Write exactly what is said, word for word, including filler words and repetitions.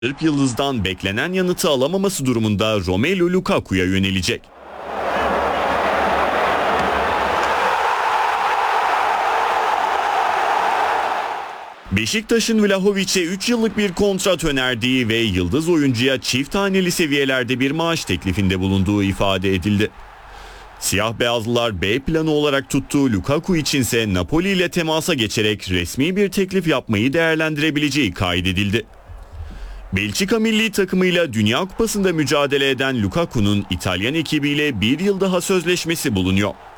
Sırp yıldızdan beklenen yanıtı alamaması durumunda Romelu Lukaku'ya yönelecek. Beşiktaş'ın Vlahovic'e üç yıllık bir kontrat önerdiği ve yıldız oyuncuya çift haneli seviyelerde bir maaş teklifinde bulunduğu ifade edildi. Siyah beyazlılar B planı olarak tuttuğu Lukaku içinse Napoli ile temasa geçerek resmi bir teklif yapmayı değerlendirebileceği kaydedildi. Belçika milli takımıyla Dünya Kupası'nda mücadele eden Lukaku'nun İtalyan ekibiyle bir yıl daha sözleşmesi bulunuyor.